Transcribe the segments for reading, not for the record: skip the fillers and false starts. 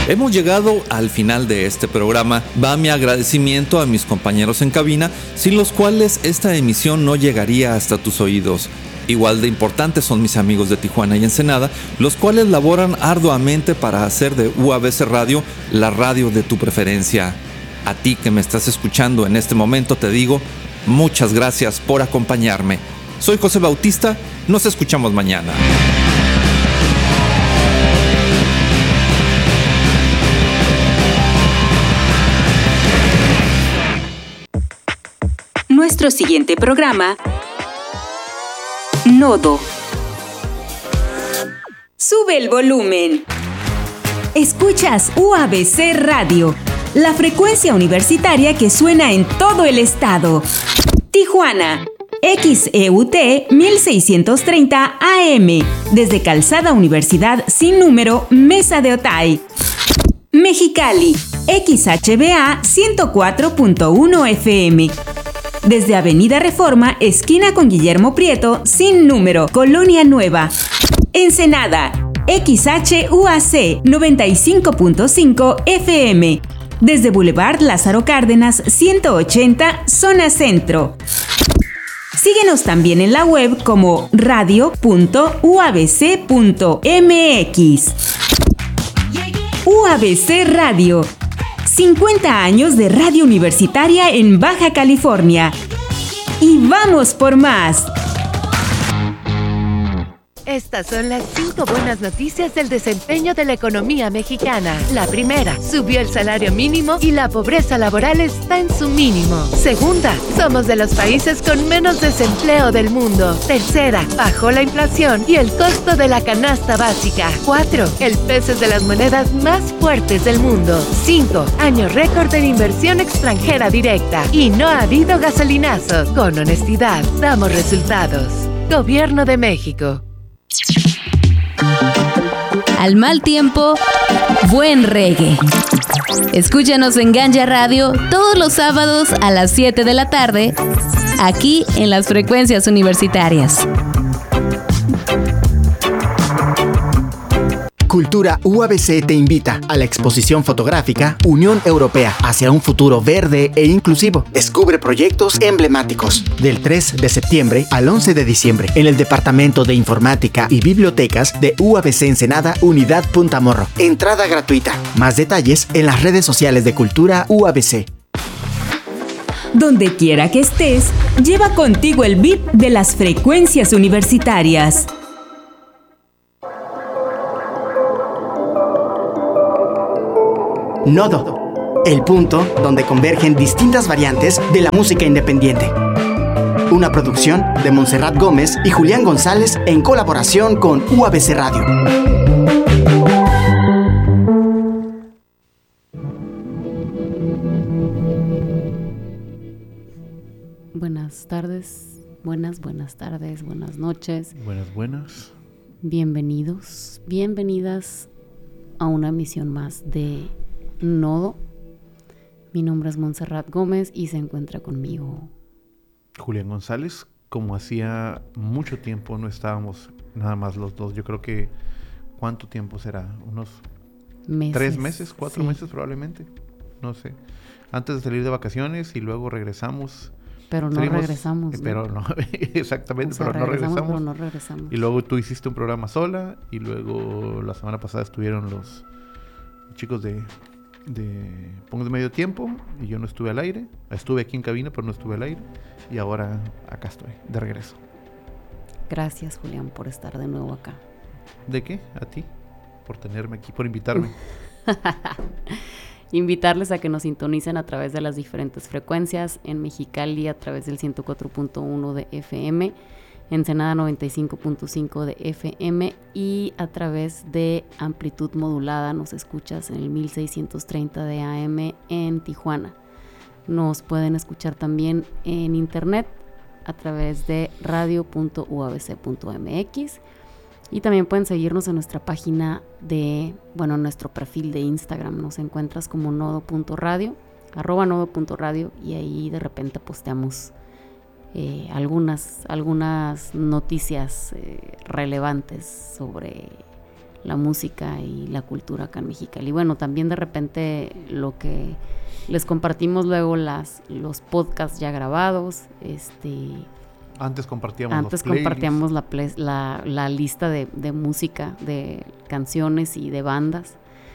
Hemos llegado al final de este programa. Va mi agradecimiento a mis compañeros en cabina, sin los cuales esta emisión no llegaría hasta tus oídos. Igual de importantes son mis amigos de Tijuana y Ensenada, los cuales laboran arduamente para hacer de UABC Radio la radio de tu preferencia. A ti que me estás escuchando en este momento te digo, muchas gracias por acompañarme. Soy José Bautista, nos escuchamos mañana. Nuestro siguiente programa, Nodo. Sube el volumen. Escuchas UABC Radio, la frecuencia universitaria que suena en todo el estado. Tijuana, XEUT 1630 AM, desde Calzada Universidad sin número, Mesa de Otay. Mexicali, XHBA 104.1 FM. Desde Avenida Reforma, esquina con Guillermo Prieto, sin número, Colonia Nueva. Ensenada, XHUAC 95.5 FM. Desde Boulevard Lázaro Cárdenas, 180, Zona Centro. Síguenos también en la web como radio.uabc.mx. UABC Radio. 50 años de radio universitaria en Baja California. Y vamos por más. Estas son las 5 buenas noticias del desempeño de la economía mexicana. La primera, subió el salario mínimo y la pobreza laboral está en su mínimo. Segunda, somos de los países con menos desempleo del mundo. Tercera, bajó la inflación y el costo de la canasta básica. 4, el peso es de las monedas más fuertes del mundo. 5, año récord en inversión extranjera directa. Y no ha habido gasolinazos. Con honestidad, damos resultados. Gobierno de México. Al mal tiempo, buen reggae. Escúchanos en Ganja Radio todos los sábados a las 7 de la tarde, aquí en las frecuencias universitarias. Cultura UABC te invita a la exposición fotográfica Unión Europea hacia un futuro verde e inclusivo. Descubre proyectos emblemáticos del 3 de septiembre al 11 de diciembre en el Departamento de Informática y Bibliotecas de UABC Ensenada, Unidad Punta Morro. Entrada gratuita. Más detalles en las redes sociales de Cultura UABC. Donde quiera que estés, lleva contigo el beat de las frecuencias universitarias. Nodo, el punto donde convergen distintas variantes de la música independiente. Una producción de Montserrat Gómez y Julián González en colaboración con UABC Radio. Buenas tardes, buenas tardes, buenas noches. Buenas. Bienvenidos, bienvenidas a una emisión más de Nodo. Mi nombre es Montserrat Gómez y se encuentra conmigo Julián González. Como hacía mucho tiempo no estábamos nada más los dos. Yo creo que ¿cuánto tiempo será? Unos meses, 3 meses, 4 meses probablemente. No sé. Antes de salir de vacaciones y luego regresamos. Pero no regresamos. Pero no, exactamente, o sea, pero no regresamos. Y luego tú hiciste un programa sola y luego la semana pasada estuvieron los chicos de Pongos de Medio Tiempo y yo no estuve al aire. Estuve aquí en cabina, pero no estuve al aire. Y ahora acá estoy, de regreso. Gracias, Julián, por estar de nuevo acá. ¿De qué? A ti, por tenerme aquí, por invitarme. Invitarles a que nos sintonicen a través de las diferentes frecuencias. En Mexicali a través del 104.1 de FM, Ensenada 95.5 de FM y a través de amplitud modulada nos escuchas en el 1630 de AM en Tijuana. Nos pueden escuchar también en internet a través de radio.uabc.mx y también pueden seguirnos en nuestra página en nuestro perfil de Instagram. Nos encuentras como nodo.radio, @nodo.radio, y ahí de repente posteamos algunas noticias relevantes sobre la música y la cultura acá en Mexicali. Y bueno, también de repente lo que les compartimos luego los podcasts ya grabados, Antes compartíamos la lista de música, de canciones y de bandas.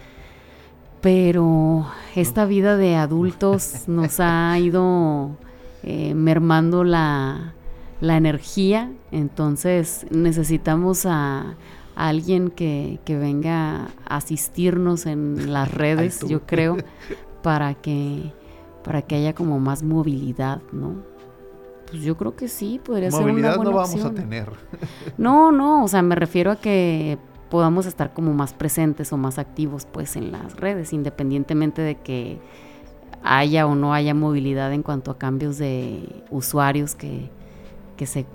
Pero esta vida de adultos nos ha ido mermando la energía, entonces necesitamos a alguien que venga a asistirnos en las redes, yo creo, para que haya como más movilidad, ¿no? Pues yo creo que sí, podría ser una buena opción. Movilidad no vamos a tener. No, o sea, me refiero a que podamos estar como más presentes o más activos pues en las redes, independientemente de que haya o no haya movilidad en cuanto a cambios de usuarios que se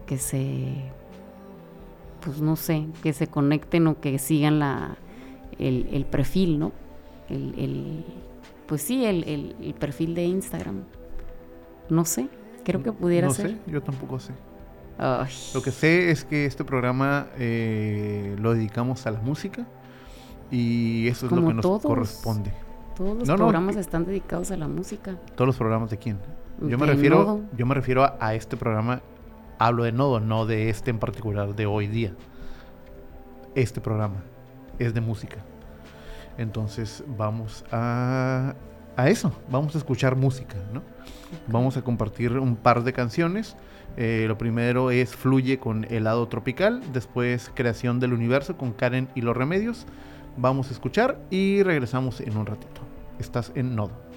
pues no sé, que se conecten o que sigan el perfil, ¿no? Pues sí, el perfil de Instagram. No sé, creo que pudiera ser. No sé, yo tampoco sé. Ay. Lo que sé es que este programa lo dedicamos a la música y eso es lo que nos corresponde. Todos los programas están dedicados a la música. ¿Todos los programas de quién? Yo me refiero a este programa, hablo de Nodo, no de este en particular de hoy día. Este programa es de música. Entonces vamos a eso, vamos a escuchar música, ¿no? Vamos a compartir un par de canciones. Lo primero es Fluye con Helado Tropical, después Creación del Universo con Karen y los Remedios. Vamos a escuchar y regresamos en un ratito. Estás en Nodo.